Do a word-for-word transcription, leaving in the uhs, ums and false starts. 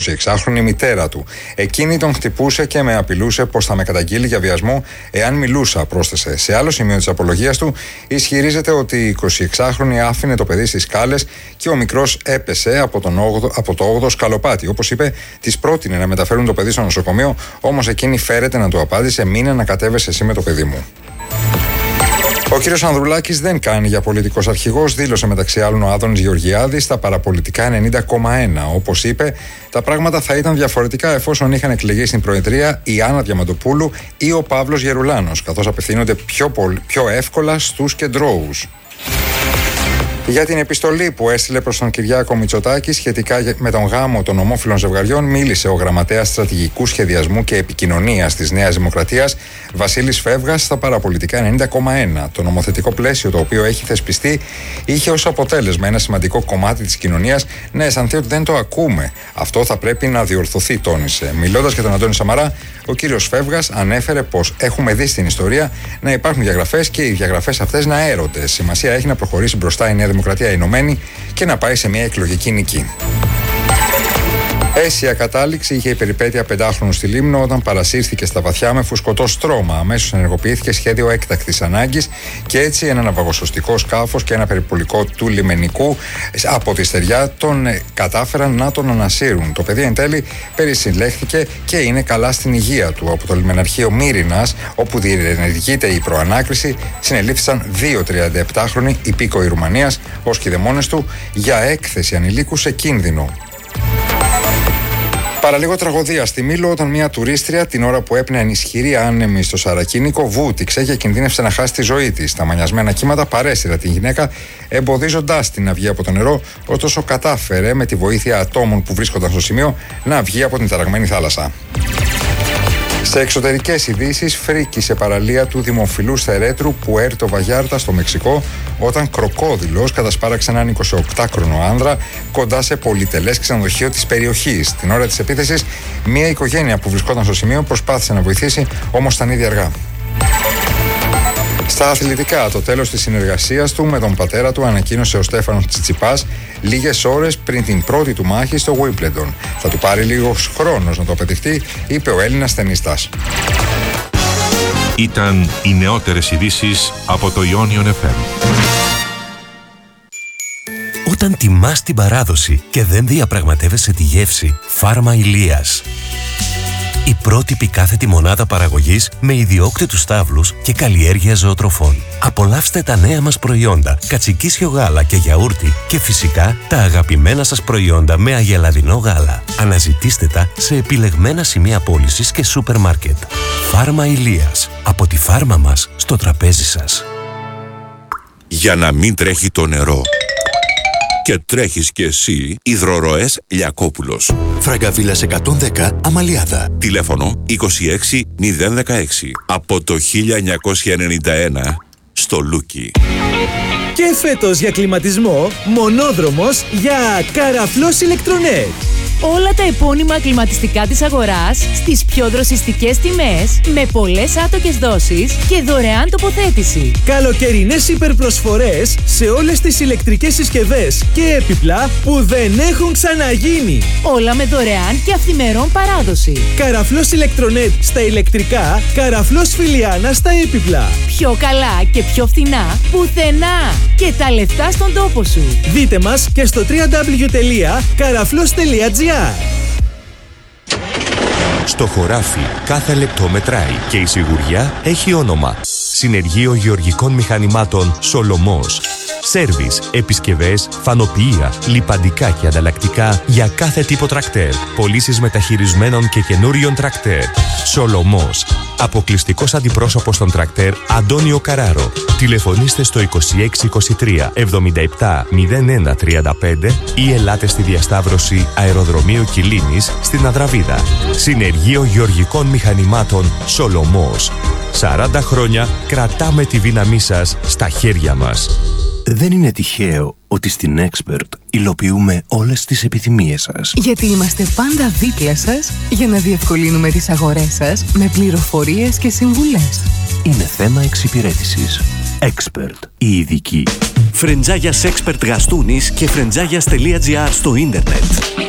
εικοσιεξάχρονη μητέρα του. Εκείνη τον χτυπούσε και με απειλούσε πως θα με καταγγείλει για βιασμό εάν μιλούσα, πρόσθεσε. Σε άλλο σημείο της απολογίας του, ισχυρίζεται ότι η εικοσιεξάχρονη άφηνε το παιδί στις σκάλες και ο μικρός έπεσε από, τον όγδοο, από το όγδοο σκαλοπάτι. Όπως είπε, της πρότεινε να μεταφέρουν το παιδί στο νοσοκομείο, όμως εκείνη φέρεται να του απάντησε: «Μείνε να κατέβεσαι εσύ με το παιδί μου». Ο κύριος Ανδρουλάκης δεν κάνει για πολιτικός αρχηγός, δήλωσε μεταξύ άλλων ο Άδωνης Γεωργιάδης στα παραπολιτικά ενενήντα κόμμα ένα. Όπως είπε, τα πράγματα θα ήταν διαφορετικά εφόσον είχαν εκλεγεί στην Προεδρία η Άννα Διαμαντοπούλου ή ο Παύλος Γερουλάνος, καθώς απευθύνονται πιο, πιο εύκολα στους κεντρώους. Για την επιστολή που έστειλε προς τον Κυριάκο Μητσοτάκη σχετικά με τον γάμο των ομόφυλων ζευγαριών, μίλησε ο γραμματέας στρατηγικού σχεδιασμού και επικοινωνίας της Νέας Δημοκρατίας, Βασίλης Φεύγας, στα παραπολιτικά ενενήντα κόμμα ένα. Το νομοθετικό πλαίσιο το οποίο έχει θεσπιστεί είχε ως αποτέλεσμα ένα σημαντικό κομμάτι της κοινωνίας να αισθανθεί ότι δεν το ακούμε. Αυτό θα πρέπει να διορθωθεί, τόνισε. Μιλώντας για τον Αντώνη Σαμαρά, ο κύριος Φεύγας ανέφερε πως έχουμε δει στην ιστορία να υπάρχουν διαγραφές και οι διαγραφές αυτές να αέρονται. Σημασία έχει να προχωρήσει μπροστά η Νέα Δημοκρατία ενωμένη και να πάει σε μια εκλογική νική. Αίσια κατάληξη είχε η περιπέτεια πεντάχρονου στη Λίμνο όταν παρασύρθηκε στα βαθιά με φουσκωτό στρώμα. Αμέσως ενεργοποιήθηκε σχέδιο έκτακτης ανάγκης και έτσι ένα ναυαγοσωστικό σκάφος και ένα περιπολικό του λιμενικού από τη στεριά τον κατάφεραν να τον ανασύρουν. Το παιδί εν τέλει περισυλλέχθηκε και είναι καλά στην υγεία του. Από το λιμεναρχείο Μύρινας, όπου διενεργείται η προανάκριση, συνελήφθησαν δύο τριανταεπτάχρονοι υπήκοοι Ρουμανίας ως κηδεμόνες του για έκθεση ανηλίκου σε κίνδυνο. Παραλίγο τραγωδία στη Μήλο όταν μια τουρίστρια την ώρα που έπνεε ισχυρή άνεμη στο Σαρακίνικο βούτυξε και κινδύνευσε να χάσει τη ζωή της. Τα μανιασμένα κύματα παρέσυραν την γυναίκα, εμποδίζοντάς την να βγει από το νερό, ωστόσο κατάφερε με τη βοήθεια ατόμων που βρίσκονταν στο σημείο να βγει από την ταραγμένη θάλασσα. Σε εξωτερικές ειδήσεις, φρίκη σε παραλία του δημοφιλούς Θερέτρου Πουέρτο Βαγιάρτα στο Μεξικό, όταν κροκόδιλος κατασπάραξε έναν εικοσιοκτάχρονο άνδρα κοντά σε πολυτελές ξενοδοχείο της περιοχής. Την ώρα της επίθεσης, μια οικογένεια που βρισκόταν στο σημείο προσπάθησε να βοηθήσει, όμως ήταν ήδη αργά. Στα αθλητικά, το τέλος της συνεργασίας του με τον πατέρα του ανακοίνωσε ο Στέφανος Τσιτσιπάς λίγες ώρες πριν την πρώτη του μάχη στο Wimbledon. Θα του πάρει λίγος χρόνος να το πετυχτεί, είπε ο Έλληνας τενιστάς. Ήταν οι νεότερες ειδήσεις από το Ionion εφ εμ. Όταν τιμάς την παράδοση και δεν διαπραγματεύεσαι τη γεύση, Φάρμα Ηλίας. Η πρότυπη κάθετη μονάδα παραγωγής με ιδιόκτητους στάβλους και καλλιέργεια ζωοτροφών. Απολαύστε τα νέα μας προϊόντα, κατσικίσιο γάλα και γιαούρτι και φυσικά τα αγαπημένα σας προϊόντα με αγελαδινό γάλα. Αναζητήστε τα σε επιλεγμένα σημεία πώλησης και σούπερ μάρκετ. Φάρμα Ηλίας. Από τη φάρμα μας στο τραπέζι σας. Για να μην τρέχει το νερό και τρέχεις κι εσύ, Υδροροές Λιακόπουλος. Φραγκαβίλας εκατόν δέκα, Αμαλιάδα. Τηλέφωνο είκοσι έξι μηδέν δεκαέξι. Από το χίλια εννιακόσια ενενήντα ένα στο Λούκι. Και φέτος για κλιματισμό, μονόδρομος για Καραφλός Ηλεκτρονέτ. Όλα τα επώνυμα κλιματιστικά της αγοράς στις πιο δροσιστικές τιμές, με πολλές άτοκες δόσεις και δωρεάν τοποθέτηση. Καλοκαιρινές υπερπροσφορές σε όλες τις ηλεκτρικές συσκευές και έπιπλα που δεν έχουν ξαναγίνει. Όλα με δωρεάν και αυθημερών παράδοση. Καραφλός Ηλεκτρονέτ στα ηλεκτρικά, Καραφλός Φιλιάνα στα έπιπλα. Πιο καλά και πιο φθηνά πουθενά. Και τα λεφτά στον τόπο σου. Δείτε μας και στο double-u double-u double-u τελεία καραφλός τελεία τζι άρ. Στο χωράφι κάθε λεπτό μετράει και η σιγουριά έχει όνομα. Συνεργείο Γεωργικών Μηχανημάτων Σολομός. Σέρβις, επισκευές, φανοποιεία, λιπαντικά και ανταλλακτικά για κάθε τύπο τρακτέρ. Πωλήσεις μεταχειρισμένων και καινούριων τρακτέρ. Σολομός. Αποκλειστικός αντιπρόσωπος των τρακτέρ Αντώνιο Καράρο. Τηλεφωνήστε στο είκοσι έξι είκοσι τρία εβδομήντα επτά μηδέν ένα τριάντα πέντε ή ελάτε στη διασταύρωση Αεροδρομίου Κιλίνης στην Αδραβίδα. Συνεργείο Γεωργικών Μηχανημάτων Σολομός. σαράντα χρόνια κρατάμε τη δύναμή σας στα χέρια μας. Δεν είναι τυχαίο ότι στην Expert υλοποιούμε όλες τις επιθυμίες σας. Γιατί είμαστε πάντα δίπλα σας για να διευκολύνουμε τις αγορές σας με πληροφορίες και συμβουλές. Είναι θέμα εξυπηρέτησης. Expert, η ειδική. Φρεντζάγιας Expert Γαστούνης και φρεντζάγιας τελεία τζι άρ στο ίντερνετ.